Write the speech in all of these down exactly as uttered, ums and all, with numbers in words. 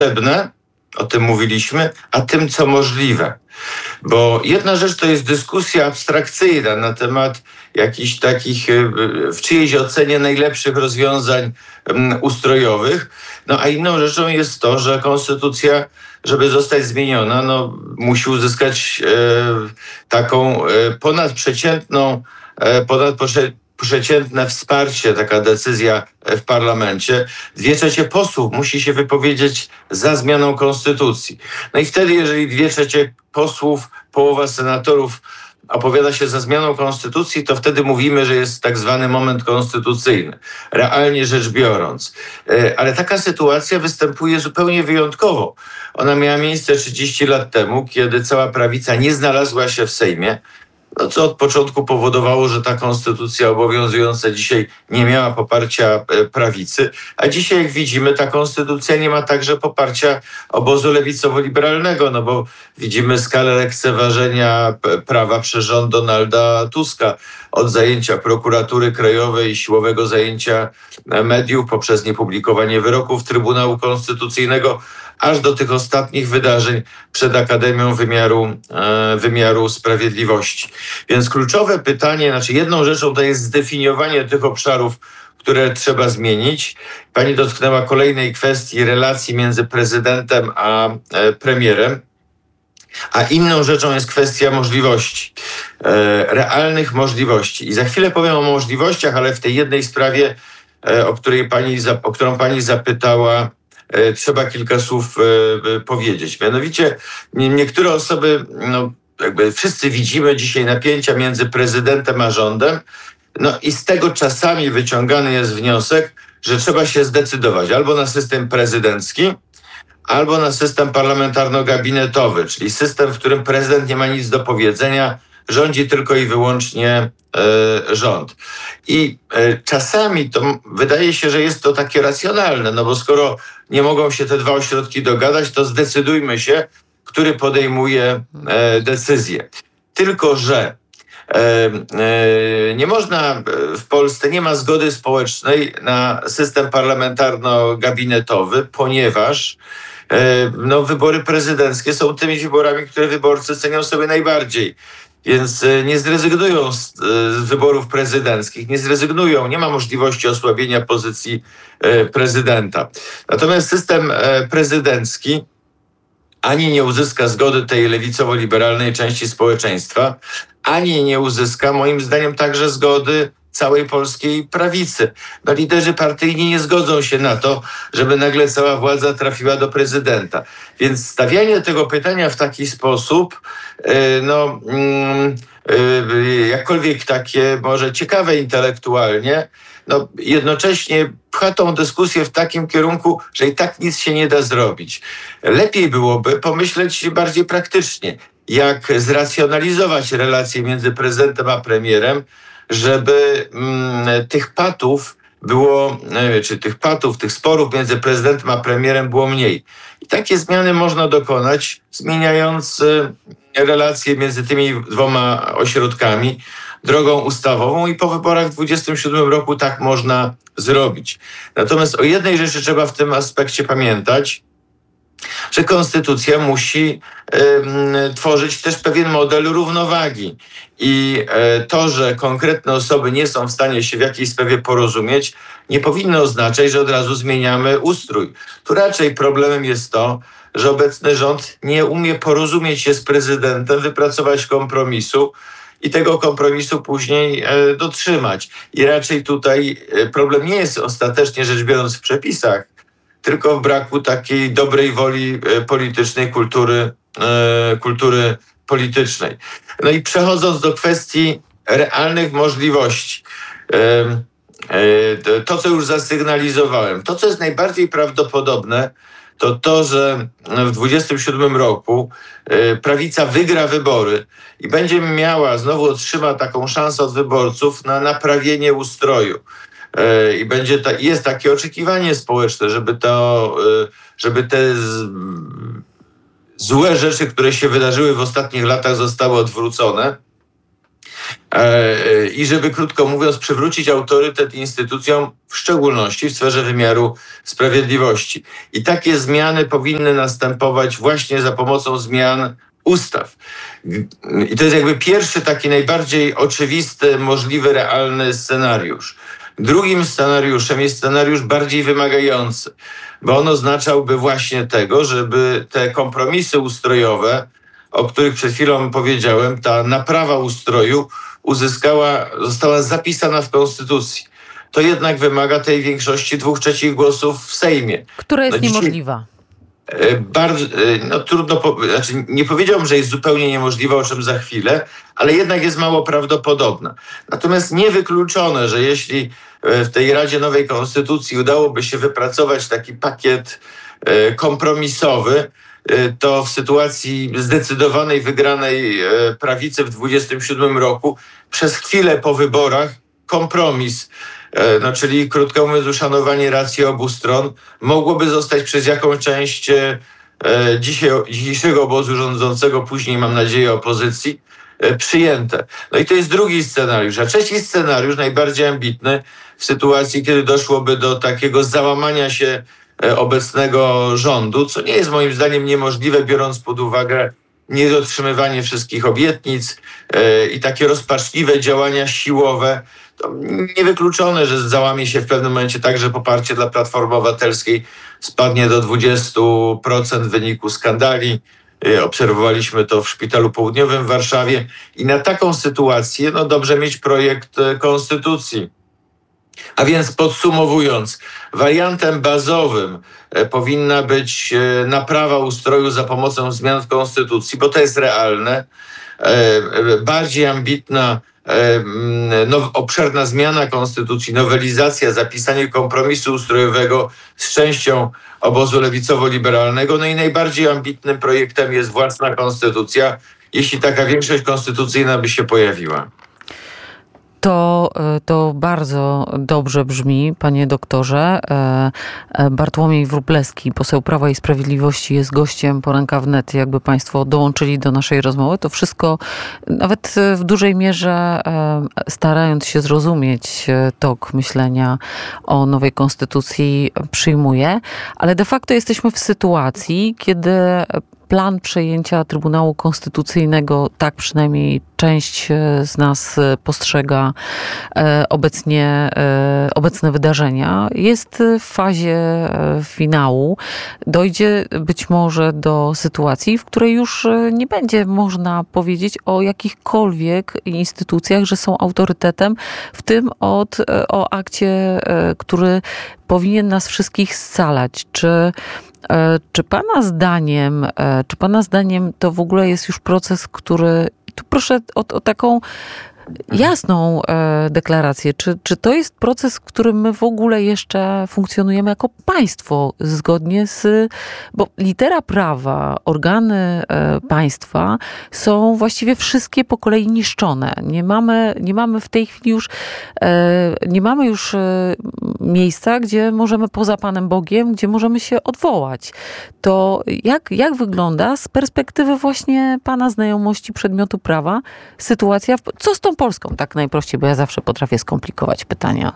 potrzebne, o tym mówiliśmy, a tym, co możliwe. Bo jedna rzecz to jest dyskusja abstrakcyjna na temat jakichś takich, w czyjejś ocenie, najlepszych rozwiązań ustrojowych. No a inną rzeczą jest to, że konstytucja, żeby zostać zmieniona, no, musi uzyskać e, taką e, ponadprzeciętną, e, ponadprzeciętne wsparcie, taka decyzja w parlamencie. Dwie trzecie posłów musi się wypowiedzieć za zmianą konstytucji. No i wtedy, jeżeli dwie trzecie posłów, połowa senatorów opowiada się za zmianą konstytucji, to wtedy mówimy, że jest tak zwany moment konstytucyjny, realnie rzecz biorąc. Ale taka sytuacja występuje zupełnie wyjątkowo. Ona miała miejsce trzydzieści lat temu, kiedy cała prawica nie znalazła się w Sejmie, no co od początku powodowało, że ta konstytucja obowiązująca dzisiaj nie miała poparcia prawicy, a dzisiaj, jak widzimy, ta konstytucja nie ma także poparcia obozu lewicowo-liberalnego, no bo widzimy skalę lekceważenia prawa przez rząd Donalda Tuska, od zajęcia prokuratury krajowej, siłowego zajęcia mediów poprzez niepublikowanie wyroków Trybunału Konstytucyjnego, aż do tych ostatnich wydarzeń przed Akademią Wymiaru, e, Wymiaru Sprawiedliwości. Więc kluczowe pytanie, znaczy jedną rzeczą to jest zdefiniowanie tych obszarów, które trzeba zmienić. Pani dotknęła kolejnej kwestii relacji między prezydentem a e, premierem. A inną rzeczą jest kwestia możliwości, e, realnych możliwości. I za chwilę powiem o możliwościach, ale w tej jednej sprawie, e, o, której pani, o którą pani zapytała, e, trzeba kilka słów e, powiedzieć. Mianowicie niektóre osoby, no jakby wszyscy widzimy dzisiaj napięcia między prezydentem a rządem, no i z tego czasami wyciągany jest wniosek, że trzeba się zdecydować albo na system prezydencki, albo na system parlamentarno-gabinetowy, czyli system, w którym prezydent nie ma nic do powiedzenia, rządzi tylko i wyłącznie e, rząd. I e, czasami to wydaje się, że jest to takie racjonalne, no bo skoro nie mogą się te dwa ośrodki dogadać, to zdecydujmy się, który podejmuje e, decyzję. Tylko że e, e, nie można w Polsce, nie ma zgody społecznej na system parlamentarno-gabinetowy, ponieważ no, wybory prezydenckie są tymi wyborami, które wyborcy cenią sobie najbardziej. Więc nie zrezygnują z, z wyborów prezydenckich, nie zrezygnują, nie ma możliwości osłabienia pozycji prezydenta. Natomiast system prezydencki ani nie uzyska zgody tej lewicowo-liberalnej części społeczeństwa, ani nie uzyska, moim zdaniem, także zgody całej polskiej prawicy. No, liderzy partyjni nie zgodzą się na to, żeby nagle cała władza trafiła do prezydenta. Więc stawianie tego pytania w taki sposób, yy, no, yy, yy, jakkolwiek takie może ciekawe intelektualnie, no, jednocześnie pcha tą dyskusję w takim kierunku, że i tak nic się nie da zrobić. Lepiej byłoby pomyśleć bardziej praktycznie, jak zracjonalizować relacje między prezydentem a premierem, żeby mm, tych patów było, czy tych patów, tych sporów między prezydentem a premierem było mniej. I takie zmiany można dokonać, zmieniając y, relacje między tymi dwoma ośrodkami drogą ustawową i po wyborach w dwudziestym siódmym roku tak można zrobić. Natomiast o jednej rzeczy trzeba w tym aspekcie pamiętać, że konstytucja musi y, tworzyć też pewien model równowagi. I y, to, że konkretne osoby nie są w stanie się w jakiejś sprawie porozumieć, nie powinno oznaczać, że od razu zmieniamy ustrój. Tu raczej problemem jest to, że obecny rząd nie umie porozumieć się z prezydentem, wypracować kompromisu i tego kompromisu później y, dotrzymać. I raczej tutaj y, problem nie jest ostatecznie rzecz biorąc w przepisach, tylko w braku takiej dobrej woli politycznej, kultury, e, kultury politycznej. No i przechodząc do kwestii realnych możliwości, e, e, to, co już zasygnalizowałem, to, co jest najbardziej prawdopodobne, to to, że w dwudziestym siódmym roku e, prawica wygra wybory i będzie miała, znowu otrzyma taką szansę od wyborców na naprawienie ustroju. I będzie ta, jest takie oczekiwanie społeczne, żeby, to, żeby te z, złe rzeczy, które się wydarzyły w ostatnich latach, zostały odwrócone. i żeby, krótko mówiąc, przywrócić autorytet instytucjom, w szczególności w sferze wymiaru sprawiedliwości. I takie zmiany powinny następować właśnie za pomocą zmian ustaw. I to jest jakby pierwszy taki najbardziej oczywisty, możliwy, realny scenariusz. Drugim scenariuszem jest scenariusz bardziej wymagający, bo on oznaczałby właśnie tego, żeby te kompromisy ustrojowe, o których przed chwilą powiedziałem, ta naprawa ustroju uzyskała, została zapisana w Konstytucji. To jednak wymaga tej większości dwóch trzecich głosów w Sejmie. Która jest no dzisiaj, niemożliwa. Bardzo, no trudno, po, znaczy nie powiedziałbym, że jest zupełnie niemożliwa, o czym za chwilę, ale jednak jest mało prawdopodobna. Natomiast niewykluczone, że jeśli w tej Radzie Nowej Konstytucji udałoby się wypracować taki pakiet kompromisowy, to w sytuacji zdecydowanej wygranej prawicy w dwudziestym siódmym roku przez chwilę po wyborach kompromis, no czyli krótko mówiąc uszanowanie racji obu stron, mogłoby zostać przez jakąś część e, dzisiaj, dzisiejszego obozu rządzącego, później mam nadzieję opozycji, e, przyjęte. No i to jest drugi scenariusz. A trzeci scenariusz, najbardziej ambitny, w sytuacji, kiedy doszłoby do takiego załamania się e, obecnego rządu, co nie jest moim zdaniem niemożliwe, biorąc pod uwagę niedotrzymywanie wszystkich obietnic e, i takie rozpaczliwe działania siłowe. To niewykluczone, że załamie się w pewnym momencie także poparcie dla Platformy Obywatelskiej, spadnie do dwudziestu procent w wyniku skandali. Obserwowaliśmy to w Szpitalu Południowym w Warszawie i na taką sytuację no dobrze mieć projekt konstytucji. A więc podsumowując, wariantem bazowym powinna być naprawa ustroju za pomocą zmian w konstytucji, bo to jest realne, bardziej ambitna Now, obszerna zmiana konstytucji, nowelizacja, zapisanie kompromisu ustrojowego z częścią obozu lewicowo-liberalnego. No i najbardziej ambitnym projektem jest własna konstytucja, jeśli taka większość konstytucyjna by się pojawiła. To, to bardzo dobrze brzmi, panie doktorze. Bartłomiej Wróblewski, poseł Prawa i Sprawiedliwości, jest gościem Poranka Wnet. Jakby państwo dołączyli do naszej rozmowy, to wszystko nawet w dużej mierze starając się zrozumieć tok myślenia o nowej konstytucji przyjmuje, ale de facto jesteśmy w sytuacji, kiedy plan przejęcia Trybunału Konstytucyjnego, tak przynajmniej część z nas postrzega obecnie, obecne wydarzenia, jest w fazie finału. Dojdzie być może do sytuacji, w której już nie będzie można powiedzieć o jakichkolwiek instytucjach, że są autorytetem, w tym od, o akcie, który powinien nas wszystkich scalać. Czy Czy pana zdaniem, czy pana zdaniem to w ogóle jest już proces, który, tu proszę o, o taką jasną e, deklarację, czy, czy to jest proces, w którym my w ogóle jeszcze funkcjonujemy jako państwo zgodnie z, bo litera prawa, organy e, państwa są właściwie wszystkie po kolei niszczone. Nie mamy, nie mamy w tej chwili już, e, nie mamy już e, miejsca, gdzie możemy poza Panem Bogiem, gdzie możemy się odwołać. To jak, jak wygląda z perspektywy właśnie pana znajomości przedmiotu prawa sytuacja, co z tą Polską, tak najprościej, bo ja zawsze potrafię skomplikować pytania.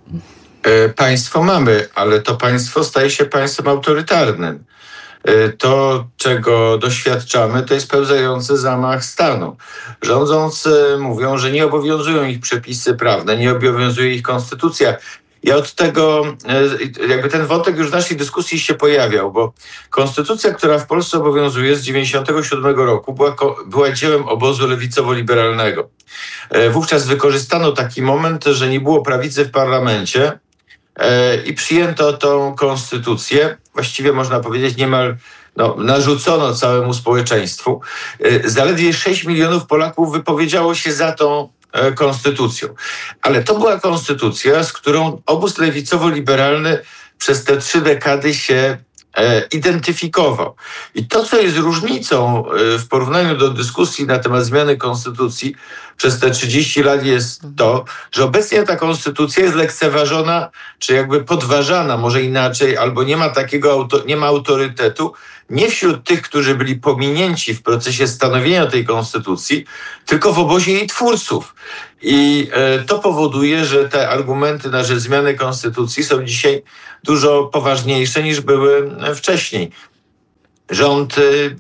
Państwo mamy, ale to państwo staje się państwem autorytarnym. To, czego doświadczamy, to jest pełzający zamach stanu. Rządzący mówią, że nie obowiązują ich przepisy prawne, nie obowiązuje ich konstytucja. Ja od tego, jakby ten wątek już w naszej dyskusji się pojawiał, bo konstytucja, która w Polsce obowiązuje z dziewięćdziesiątego siódmego roku, była, była dziełem obozu lewicowo-liberalnego. Wówczas wykorzystano taki moment, że nie było prawicy w parlamencie i przyjęto tą konstytucję, właściwie można powiedzieć niemal no, narzucono całemu społeczeństwu. Zaledwie sześć milionów Polaków wypowiedziało się za tą konstytucją. Ale to była konstytucja, z którą obóz lewicowo-liberalny przez te trzy dekady się identyfikował. I to, co jest różnicą w porównaniu do dyskusji na temat zmiany konstytucji przez te trzydzieści lat, jest to, że obecnie ta konstytucja jest lekceważona, czy jakby podważana, może inaczej, albo nie ma takiego, nie ma autorytetu, nie wśród tych, którzy byli pominięci w procesie stanowienia tej konstytucji, tylko w obozie jej twórców. I to powoduje, że te argumenty na rzecz zmiany konstytucji są dzisiaj dużo poważniejsze niż były wcześniej. Rząd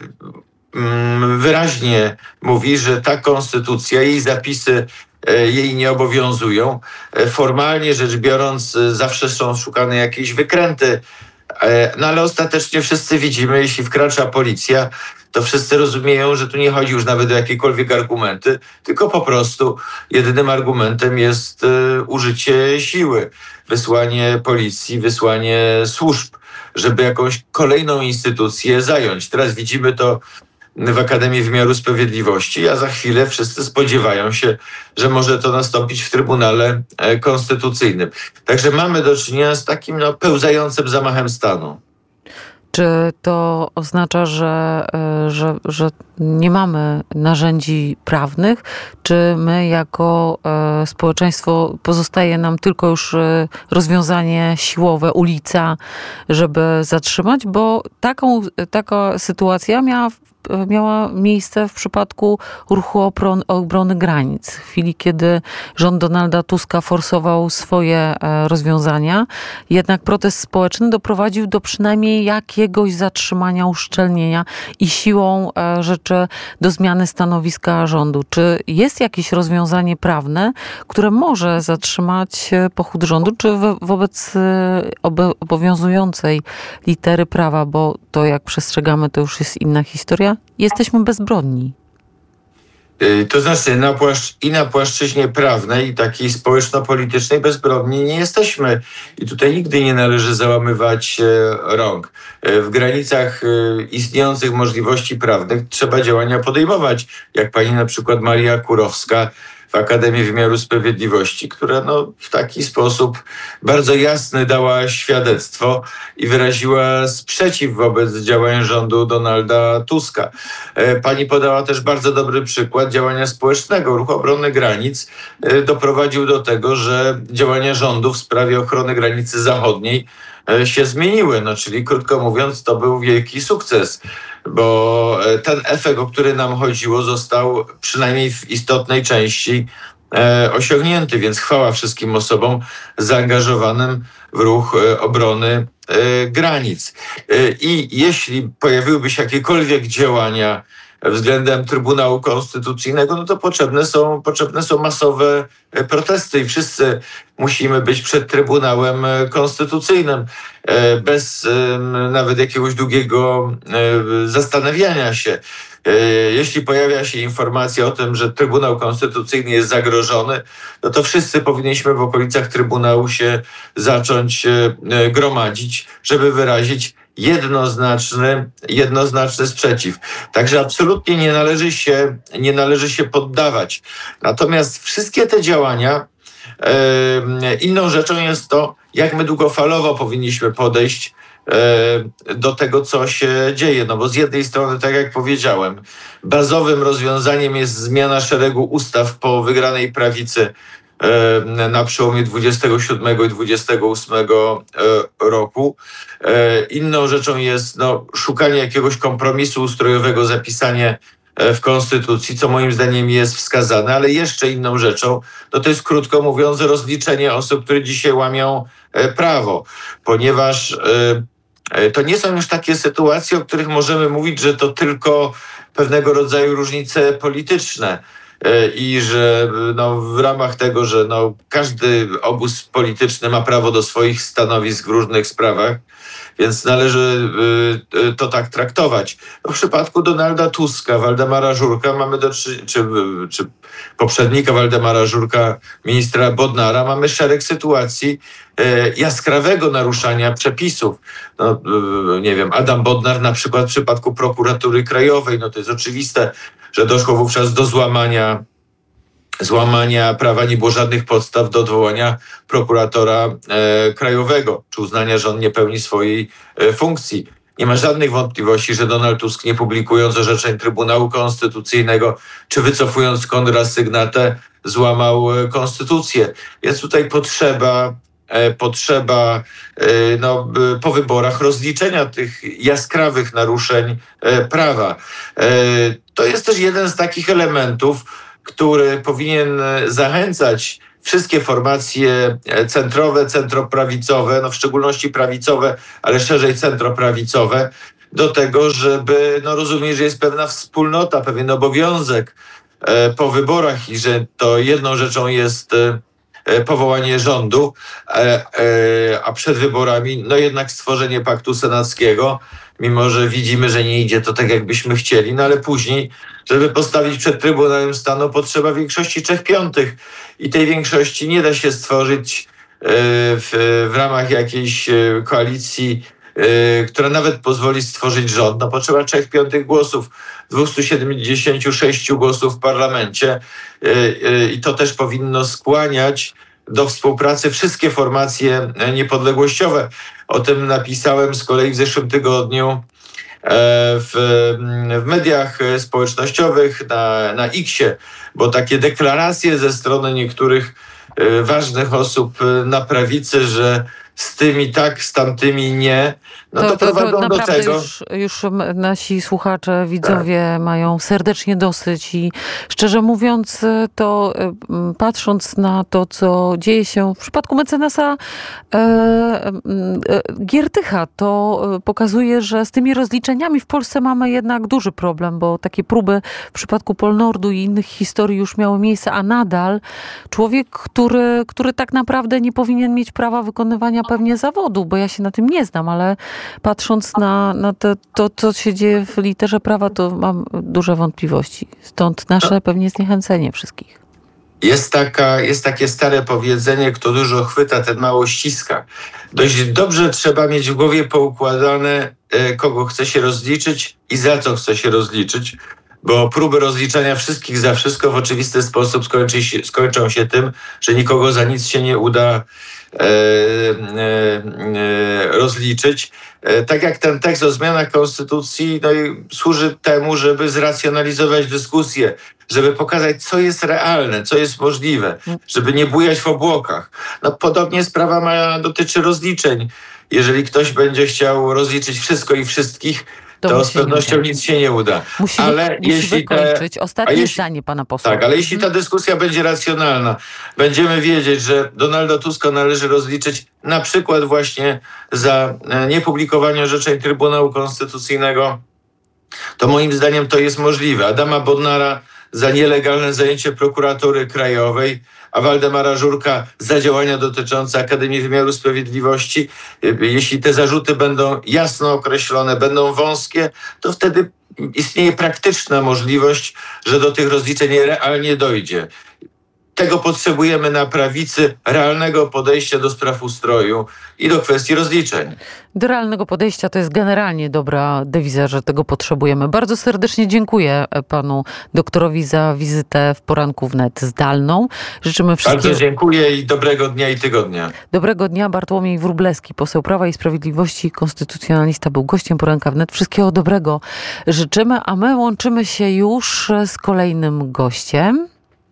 wyraźnie mówi, że ta konstytucja, jej zapisy jej nie obowiązują. Formalnie rzecz biorąc, zawsze są szukane jakieś wykręty, no ale ostatecznie wszyscy widzimy, jeśli wkracza policja, to wszyscy rozumieją, że tu nie chodzi już nawet o jakiekolwiek argumenty, tylko po prostu jedynym argumentem jest y, użycie siły, wysłanie policji, wysłanie służb, żeby jakąś kolejną instytucję zająć. Teraz widzimy to w Akademii Wymiaru Sprawiedliwości, a za chwilę wszyscy spodziewają się, że może to nastąpić w Trybunale Konstytucyjnym. Także mamy do czynienia z takim no, pełzającym zamachem stanu. Czy to oznacza, że, że, że nie mamy narzędzi prawnych? Czy my jako społeczeństwo pozostaje nam tylko już rozwiązanie siłowe, ulica, żeby zatrzymać? Bo taką, taka sytuacja miała miała miejsce w przypadku ruchu obrony, obrony granic. W chwili, kiedy rząd Donalda Tuska forsował swoje rozwiązania, jednak protest społeczny doprowadził do przynajmniej jakiegoś zatrzymania, uszczelnienia i siłą rzeczy do zmiany stanowiska rządu. Czy jest jakieś rozwiązanie prawne, które może zatrzymać pochód rządu, czy wo- wobec obowiązującej litery prawa, bo to jak przestrzegamy, to już jest inna historia, jesteśmy bezbronni? To znaczy na płaszcz- i na płaszczyźnie prawnej, i takiej społeczno-politycznej bezbronni nie jesteśmy. I tutaj nigdy nie należy załamywać e, rąk. E, w granicach e, istniejących możliwości prawnych trzeba działania podejmować. Jak pani na przykład Maria Kurowska w Akademii Wymiaru Sprawiedliwości, która no, w taki sposób bardzo jasny dała świadectwo i wyraziła sprzeciw wobec działań rządu Donalda Tuska. Pani podała też bardzo dobry przykład działania społecznego. Ruch Obrony Granic doprowadził do tego, że działania rządu w sprawie ochrony granicy zachodniej się zmieniły. No, czyli krótko mówiąc, to był wielki sukces, bo ten efekt, o który nam chodziło, został przynajmniej w istotnej części e, osiągnięty, więc chwała wszystkim osobom zaangażowanym w ruch e, obrony e, granic. E, I jeśli pojawiłyby się jakiekolwiek działania względem Trybunału Konstytucyjnego, no to potrzebne są, potrzebne są masowe protesty i wszyscy musimy być przed Trybunałem Konstytucyjnym bez nawet jakiegoś długiego zastanawiania się. Jeśli pojawia się informacja o tym, że Trybunał Konstytucyjny jest zagrożony, no to wszyscy powinniśmy w okolicach Trybunału się zacząć gromadzić, żeby wyrazić jednoznaczny, jednoznaczny sprzeciw. Także absolutnie nie należy się, nie należy się poddawać. Natomiast wszystkie te działania, e, inną rzeczą jest to, jak my długofalowo powinniśmy podejść e, do tego, co się dzieje. No bo z jednej strony, tak jak powiedziałem, bazowym rozwiązaniem jest zmiana szeregu ustaw po wygranej prawicy na przełomie dwudziestego siódmego i dwudziestego ósmego roku. Inną rzeczą jest no, szukanie jakiegoś kompromisu ustrojowego, zapisanie w Konstytucji, co moim zdaniem jest wskazane, ale jeszcze inną rzeczą, no to jest krótko mówiąc rozliczenie osób, które dzisiaj łamią prawo, ponieważ to nie są już takie sytuacje, o których możemy mówić, że to tylko pewnego rodzaju różnice polityczne. I że no, w ramach tego, że no, każdy obóz polityczny ma prawo do swoich stanowisk w różnych sprawach, więc należy y, to tak traktować. No, w przypadku Donalda Tuska, Waldemara Żurka mamy do czy, czy, czy poprzednika Waldemara Żurka, ministra Bodnara, mamy szereg sytuacji y, jaskrawego naruszania przepisów. No, y, nie wiem, Adam Bodnar na przykład w przypadku prokuratury krajowej, no to jest oczywiste, że doszło wówczas do złamania, złamania prawa, nie było żadnych podstaw do odwołania prokuratora e, krajowego, czy uznania, że on nie pełni swojej e, funkcji. nie ma żadnych wątpliwości, że Donald Tusk, nie publikując orzeczeń Trybunału Konstytucyjnego, czy wycofując kontrasygnatę, złamał konstytucję. Jest tutaj potrzeba, potrzeba no, po wyborach rozliczenia tych jaskrawych naruszeń prawa. To jest też jeden z takich elementów, który powinien zachęcać wszystkie formacje centrowe, centroprawicowe, no w szczególności prawicowe, ale szerzej centroprawicowe, do tego, żeby no rozumieć, że jest pewna wspólnota, pewien obowiązek e, po wyborach i że to jedną rzeczą jest e, powołanie rządu, e, e, a przed wyborami no jednak stworzenie paktu senackiego, mimo że widzimy, że nie idzie to tak, jakbyśmy chcieli, no ale później, żeby postawić przed Trybunałem Stanu, potrzeba większości trzech piątych i tej większości nie da się stworzyć w, w ramach jakiejś koalicji, która nawet pozwoli stworzyć rząd. No potrzeba trzech piątych głosów, dwieście siedemdziesiąt sześć głosów w parlamencie i to też powinno skłaniać do współpracy wszystkie formacje niepodległościowe. O tym napisałem z kolei w zeszłym tygodniu w, w mediach społecznościowych, na, na X-ie, bo takie deklaracje ze strony niektórych ważnych osób na prawicy, że z tymi tak, z tamtymi nie, no to, to prowadzą to, to do tego. Już, już nasi słuchacze, widzowie tak. mają serdecznie dosyć i szczerze mówiąc, to patrząc na to, co dzieje się w przypadku mecenasa e, e, Giertycha, to pokazuje, że z tymi rozliczeniami w Polsce mamy jednak duży problem, bo takie próby w przypadku Polnordu i innych historii już miały miejsce, a nadal człowiek, który, który tak naprawdę nie powinien mieć prawa wykonywania pewnie zawodu, bo ja się na tym nie znam, ale patrząc na, na to, to, co się dzieje w literze prawa, to mam duże wątpliwości. Stąd nasze pewnie zniechęcenie wszystkich. Jest, taka, jest takie stare powiedzenie, kto dużo chwyta, ten mało ściska. Dość dobrze trzeba mieć w głowie poukładane, kogo chce się rozliczyć i za co chce się rozliczyć, bo próby rozliczania wszystkich za wszystko w oczywisty sposób skończy się, skończą się tym, że nikogo za nic się nie uda E, e, rozliczyć. E, tak jak ten tekst o zmianach konstytucji no i służy temu, żeby zracjonalizować dyskusję, żeby pokazać, co jest realne, co jest możliwe, żeby nie bujać w obłokach. No, podobnie sprawa ma, dotyczy rozliczeń. Jeżeli ktoś będzie chciał rozliczyć wszystko i wszystkich, to, to z pewnością nic się nie uda. Musimy, ale musimy jeśli kończyć. Te, Ostatnie jeśli, zdanie pana posła. Tak, ale jeśli ta dyskusja będzie racjonalna, będziemy wiedzieć, że Donalda Tuska należy rozliczyć na przykład właśnie za niepublikowanie orzeczeń Trybunału Konstytucyjnego, to moim zdaniem to jest możliwe. Adama Bodnara za nielegalne zajęcie prokuratury krajowej, a Waldemara Żurka za działania dotyczące Akademii Wymiaru Sprawiedliwości. Jeśli te zarzuty będą jasno określone, będą wąskie, to wtedy istnieje praktyczna możliwość, że do tych rozliczeń realnie dojdzie. Tego potrzebujemy na prawicy, realnego podejścia do spraw ustroju i do kwestii rozliczeń. Do realnego podejścia to jest generalnie dobra dewiza, że tego potrzebujemy. Bardzo serdecznie dziękuję panu doktorowi za wizytę w Poranku Wnet zdalną. Życzymy wszystkiego. Bardzo dziękuję i dobrego dnia i tygodnia. Dobrego dnia. Bartłomiej Wróblewski, poseł Prawa i Sprawiedliwości, konstytucjonalista, był gościem Poranka Wnet. Wszystkiego dobrego życzymy, a my łączymy się już z kolejnym gościem.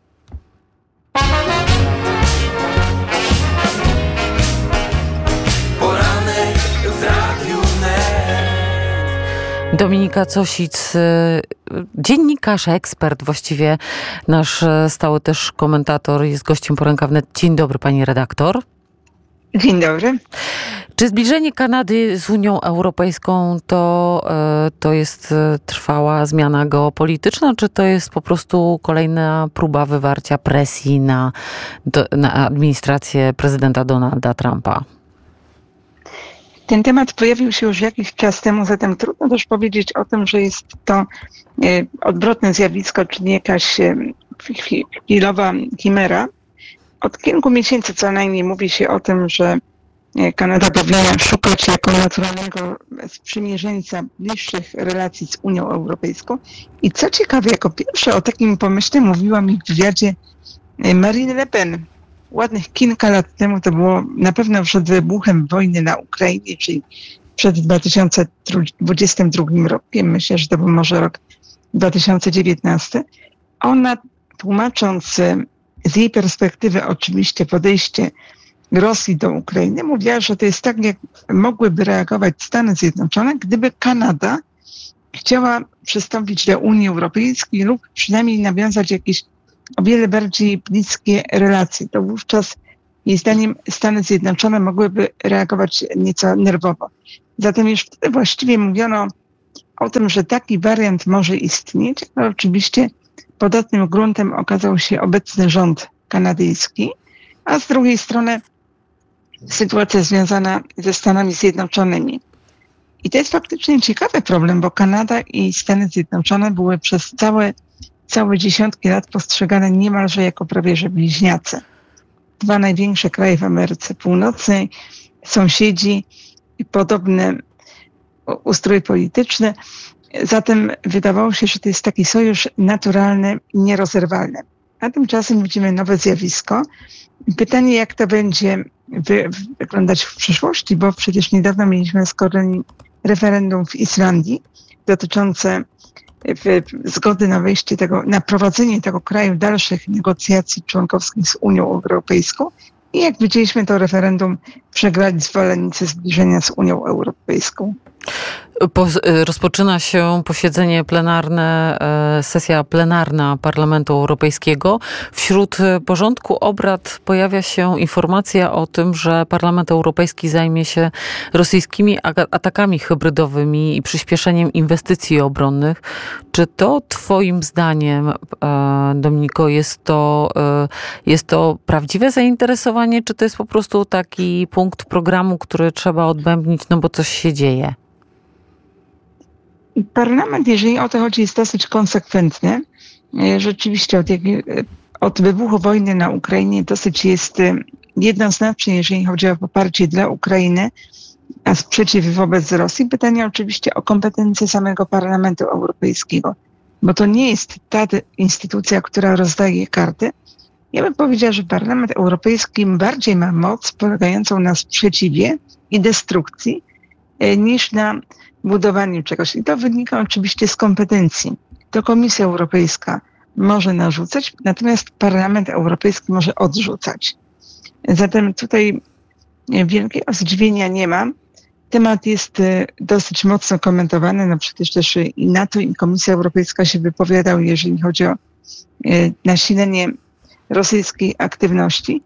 Poranek w Radiu Wnet. Dominika Cosic, dziennikarz, ekspert, właściwie nasz stały też komentator, jest gościem Poranka Wnet. Dzień dobry, pani redaktor. Dzień dobry. Czy zbliżenie Kanady z Unią Europejską to, to jest trwała zmiana geopolityczna, czy to jest po prostu kolejna próba wywarcia presji na, na administrację prezydenta Donalda Trumpa? Ten temat pojawił się już jakiś czas temu, zatem trudno też powiedzieć o tym, że jest to odwrotne zjawisko, czyli jakaś chwilowa chimera. Od kilku miesięcy co najmniej mówi się o tym, że Kanada powinna szukać jako naturalnego sprzymierzeńca bliższych relacji z Unią Europejską. I co ciekawe, jako pierwsza o takim pomyśle mówiła mi w wywiadzie Marine Le Pen. Ładnych kilka lat temu, to było na pewno przed wybuchem wojny na Ukrainie, czyli przed dwa tysiące dwudziestym drugim rokiem, myślę, że to był może rok dwa tysiące dziewiętnasty, ona tłumacząc z jej perspektywy oczywiście podejście Rosji do Ukrainy, mówiła, że to jest tak, jak mogłyby reagować Stany Zjednoczone, gdyby Kanada chciała przystąpić do Unii Europejskiej lub przynajmniej nawiązać jakieś o wiele bardziej bliskie relacje. To wówczas jej zdaniem Stany Zjednoczone mogłyby reagować nieco nerwowo. Zatem już wtedy właściwie mówiono o tym, że taki wariant może istnieć, ale oczywiście podatnym gruntem okazał się obecny rząd kanadyjski, a z drugiej strony sytuacja związana ze Stanami Zjednoczonymi. I to jest faktycznie ciekawy problem, bo Kanada i Stany Zjednoczone były przez całe, całe dziesiątki lat postrzegane niemalże jako prawie że bliźniacy. Dwa największe kraje w Ameryce Północnej, sąsiedzi, podobny ustrój polityczny. Zatem wydawało się, że to jest taki sojusz naturalny i nierozerwalny. A tymczasem widzimy nowe zjawisko. Pytanie, jak to będzie wy, wyglądać w przyszłości, bo przecież niedawno mieliśmy z kolei referendum w Islandii dotyczące w, zgody na wejście tego, na prowadzenie tego kraju dalszych negocjacji członkowskich z Unią Europejską. I jak widzieliśmy, to referendum przegrali zwolennicy zbliżenia z Unią Europejską. Po, rozpoczyna się posiedzenie plenarne, sesja plenarna Parlamentu Europejskiego. Wśród porządku obrad pojawia się informacja o tym, że Parlament Europejski zajmie się rosyjskimi atakami hybrydowymi i przyspieszeniem inwestycji obronnych. Czy to twoim zdaniem, Dominiko, jest to, jest to prawdziwe zainteresowanie, czy to jest po prostu taki punkt programu, który trzeba odbębnić, no bo coś się dzieje? Parlament, jeżeli o to chodzi, jest dosyć konsekwentny. Rzeczywiście od, od wybuchu wojny na Ukrainie dosyć jest jednoznaczny, jeżeli chodzi o poparcie dla Ukrainy, a sprzeciw wobec Rosji. Pytanie oczywiście o kompetencje samego Parlamentu Europejskiego, bo to nie jest ta instytucja, która rozdaje karty. Ja bym powiedziała, że Parlament Europejski bardziej ma moc polegającą na sprzeciwie i destrukcji niż na budowaniu czegoś. I to wynika oczywiście z kompetencji. To Komisja Europejska może narzucać, natomiast Parlament Europejski może odrzucać. Zatem tutaj wielkiego zdziwienia nie ma. Temat jest dosyć mocno komentowany. No przecież też i NATO, i Komisja Europejska się wypowiadały, jeżeli chodzi o nasilenie rosyjskiej aktywności.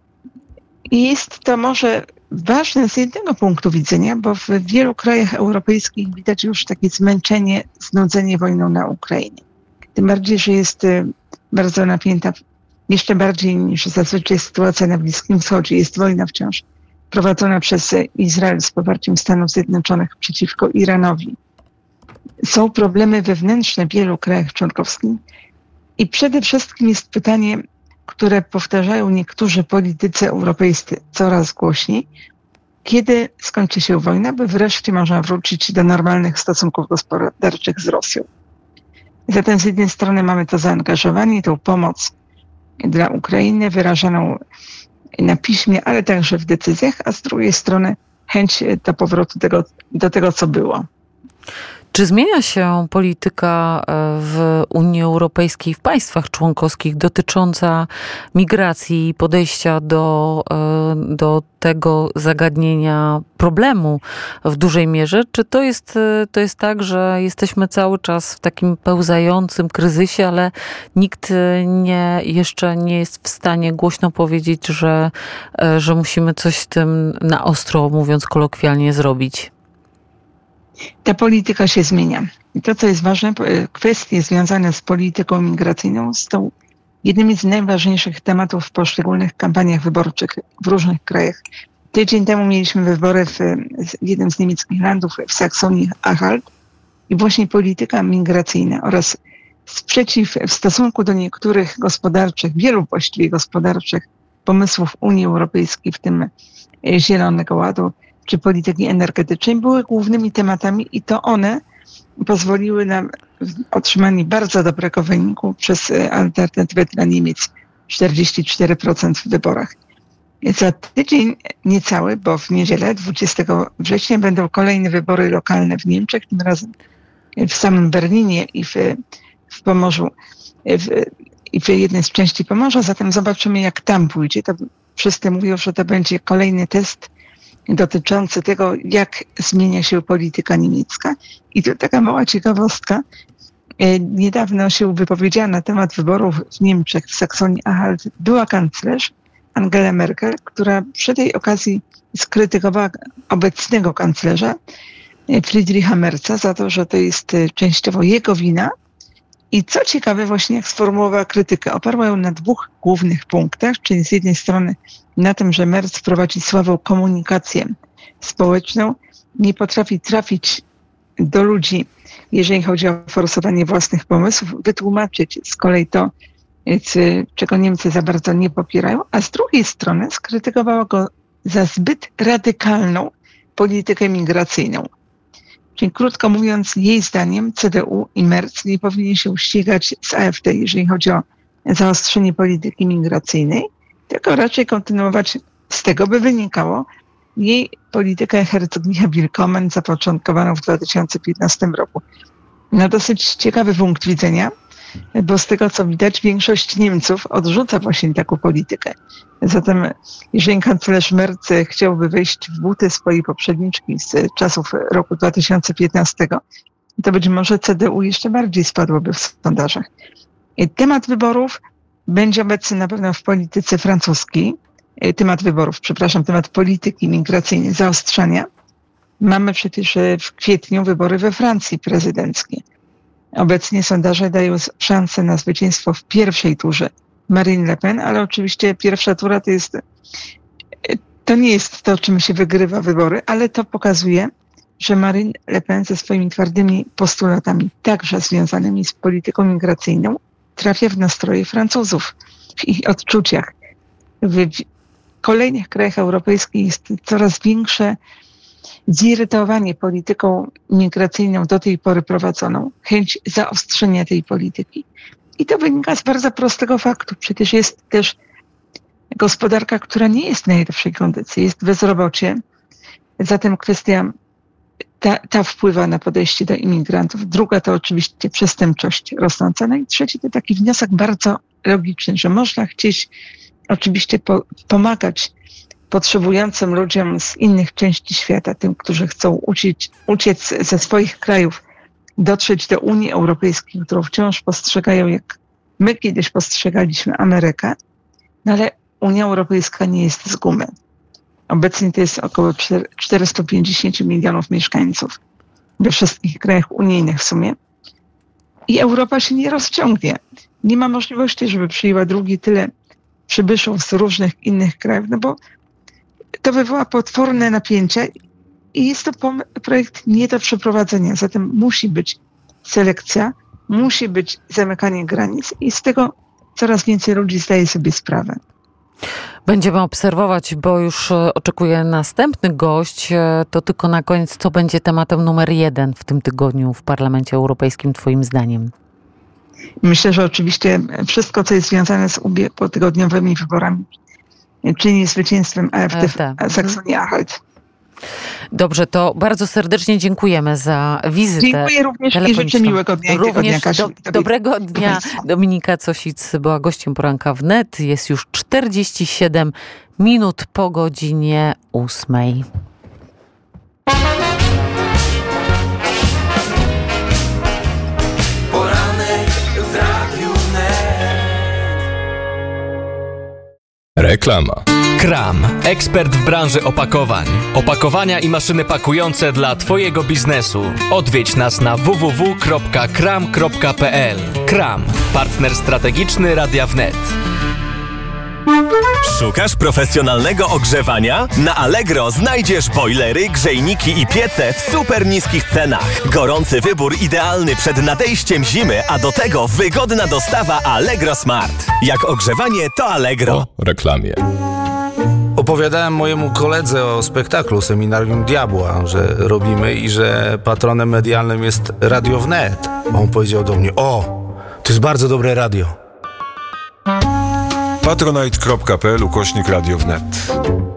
I jest to może ważne z jednego punktu widzenia, bo w wielu krajach europejskich widać już takie zmęczenie, znudzenie wojną na Ukrainie. Tym bardziej, że jest bardzo napięta, jeszcze bardziej niż zazwyczaj sytuacja na Bliskim Wschodzie. Jest wojna wciąż prowadzona przez Izrael z poparciem Stanów Zjednoczonych przeciwko Iranowi. Są problemy wewnętrzne w wielu krajach członkowskich i przede wszystkim jest pytanie, które powtarzają niektórzy politycy europejscy coraz głośniej, kiedy skończy się wojna, by wreszcie można wrócić do normalnych stosunków gospodarczych z Rosją. Zatem z jednej strony mamy to zaangażowanie, tą pomoc dla Ukrainy wyrażaną na piśmie, ale także w decyzjach, a z drugiej strony chęć do powrotu tego, do tego, co było. Czy zmienia się polityka w Unii Europejskiej, w państwach członkowskich dotycząca migracji i podejścia do, do tego zagadnienia problemu w dużej mierze? Czy to jest, to jest tak, że jesteśmy cały czas w takim pełzającym kryzysie, ale nikt nie, jeszcze nie jest w stanie głośno powiedzieć, że, że musimy coś z tym na ostro, mówiąc kolokwialnie, zrobić? Ta polityka się zmienia. I to, co jest ważne, kwestie związane z polityką migracyjną są jednymi z najważniejszych tematów w poszczególnych kampaniach wyborczych w różnych krajach. Tydzień temu mieliśmy wybory w, w jednym z niemieckich landów, w Saksonii-Anhalt, i właśnie polityka migracyjna oraz sprzeciw w stosunku do niektórych gospodarczych, wielu właściwie gospodarczych pomysłów Unii Europejskiej, w tym Zielonego Ładu, czy polityki energetycznej, były głównymi tematami i to one pozwoliły na otrzymanie bardzo dobrego wyniku przez alternatywę dla Niemiec, czterdzieści cztery procent w wyborach. Za tydzień niecały, bo w niedzielę dwudziestego września będą kolejne wybory lokalne w Niemczech, tym razem w samym Berlinie i w, w Pomorzu, w, i w jednej z części Pomorza. Zatem zobaczymy, jak tam pójdzie. To wszyscy mówią, że to będzie kolejny test dotyczący tego, jak zmienia się polityka niemiecka. I tu taka mała ciekawostka. Niedawno się wypowiedziała na temat wyborów w Niemczech, w Saksonii-Anhalt, była kanclerz Angela Merkel, która przy tej okazji skrytykowała obecnego kanclerza Friedricha Merza za to, że to jest częściowo jego wina. I co ciekawe, właśnie jak sformułowała krytykę, oparła ją na dwóch głównych punktach, czyli z jednej strony na tym, że Merz prowadzi słabą komunikację społeczną, nie potrafi trafić do ludzi, jeżeli chodzi o forsowanie własnych pomysłów, wytłumaczyć z kolei to, czego Niemcy za bardzo nie popierają, a z drugiej strony skrytykowała go za zbyt radykalną politykę migracyjną. Czyli krótko mówiąc, jej zdaniem C D U i Merz nie powinni się ścigać z A F D, jeżeli chodzi o zaostrzenie polityki migracyjnej, tylko raczej kontynuować z tego, by wynikało jej politykę Herzogliche Willkommen zapoczątkowaną w dwa tysiące piętnastym roku. No dosyć ciekawy punkt widzenia, bo z tego co widać większość Niemców odrzuca właśnie taką politykę. Zatem jeżeli kanclerz Merz chciałby wejść w buty swojej poprzedniczki z czasów roku dwa tysiące piętnastego, to być może C D U jeszcze bardziej spadłoby w sondażach. Temat wyborów będzie obecny na pewno w polityce francuskiej. Temat wyborów, przepraszam, temat polityki migracyjnej, zaostrzania. Mamy przecież w kwietniu wybory we Francji prezydenckie. Obecnie sondaże dają szansę na zwycięstwo w pierwszej turze Marine Le Pen, ale oczywiście pierwsza tura to jest, to nie jest to, czym się wygrywa wybory, ale to pokazuje, że Marine Le Pen ze swoimi twardymi postulatami, także związanymi z polityką migracyjną, trafia w nastroje Francuzów, w ich odczuciach. W kolejnych krajach europejskich jest coraz większe zirytowanie polityką migracyjną do tej pory prowadzoną, chęć zaostrzenia tej polityki. I to wynika z bardzo prostego faktu. Przecież jest też gospodarka, która nie jest w najlepszej kondycji. Jest bezrobocie. Zatem kwestia ta, ta wpływa na podejście do imigrantów. Druga to oczywiście przestępczość rosnąca. No i trzeci to taki wniosek bardzo logiczny, że można chcieć oczywiście po, pomagać potrzebującym ludziom z innych części świata, tym, którzy chcą uciec, uciec ze swoich krajów, dotrzeć do Unii Europejskiej, którą wciąż postrzegają, jak my kiedyś postrzegaliśmy Amerykę, no ale Unia Europejska nie jest z gumy. Obecnie to jest około czterysta pięćdziesiąt milionów mieszkańców we wszystkich krajach unijnych w sumie. I Europa się nie rozciągnie. Nie ma możliwości, żeby przyjęła drugi tyle przybyszów z różnych innych krajów, no bo to wywoła potworne napięcia i jest to projekt nie do przeprowadzenia. Zatem musi być selekcja, musi być zamykanie granic i z tego coraz więcej ludzi zdaje sobie sprawę. Będziemy obserwować, bo już oczekuje następny gość. To tylko na koniec, co będzie tematem numer jeden w tym tygodniu w Parlamencie Europejskim, twoim zdaniem? Myślę, że oczywiście wszystko, co jest związane z ubiegłotygodniowymi wyborami, czyli zwycięstwem A F D w Saksonii-Anhalt. Dobrze, to bardzo serdecznie dziękujemy za wizytę. Dziękuję również i życzę miłego dnia i tygodnia, Kasiu. Do, dobrego dnia. Dominika Cosic była gościem poranka wnet. Jest już czterdzieści siedem minut po godzinie ósmej. Poranek w Radiu Wnet. Reklama. Kram, ekspert w branży opakowań. Opakowania i maszyny pakujące dla twojego biznesu. Odwiedź nas na w w w kropka kram kropka p l. Kram, partner strategiczny Radia Wnet. Szukasz profesjonalnego ogrzewania? Na Allegro znajdziesz bojlery, grzejniki i piece w super niskich cenach. Gorący wybór idealny przed nadejściem zimy, a do tego wygodna dostawa Allegro Smart. Jak ogrzewanie, to Allegro. O reklamie. Opowiadałem mojemu koledze o spektaklu Seminarium Diabła, że robimy i że patronem medialnym jest Radio Wnet. On powiedział do mnie: o, to jest bardzo dobre radio. patronite kropka p l ukośnik radio wnet.